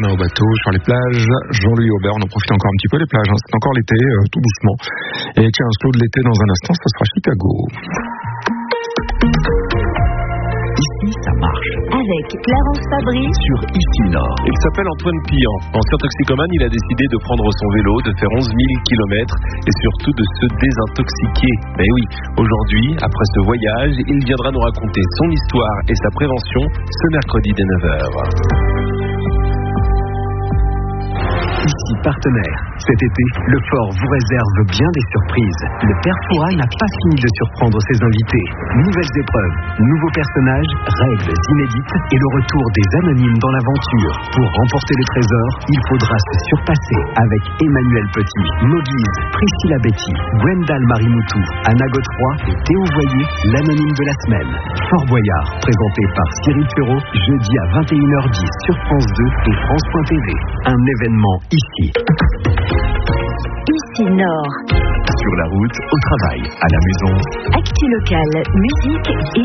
au bateau, sur les plages. Jean-Louis Aubert, on en profite encore un petit peu les plages, c'est encore l'été, tout doucement. Et tiens, un slow de l'été dans un instant, ça sera Chicago. Ici, ça marche. Avec Clarence Fabry sur Ici Nord. Il s'appelle Antoine Pillan. Ancien toxicomane, il a décidé de prendre son vélo, de faire 11 000 km et surtout de se désintoxiquer. Mais oui, aujourd'hui, après ce voyage, il viendra nous raconter son histoire et sa prévention ce mercredi dès 9h. Ici partenaire. Cet été, le Fort vous réserve bien des surprises. Le Père Fouras n'a pas fini de surprendre ses invités. Nouvelles épreuves, nouveaux personnages, règles inédites et le retour des anonymes dans l'aventure. Pour remporter le trésor, il faudra se surpasser avec Emmanuel Petit, Moguise, Priscilla Betty, Gwendal Marimoutou, Anna Godefroy et Théo Voyer, l'anonyme de la semaine. Fort Boyard, présenté par Cyril Ferraud, jeudi à 21h10 sur France 2 et France.tv. Un événement ici. Ici Nord. Sur la route, au travail, à la maison. Actu locale, musique et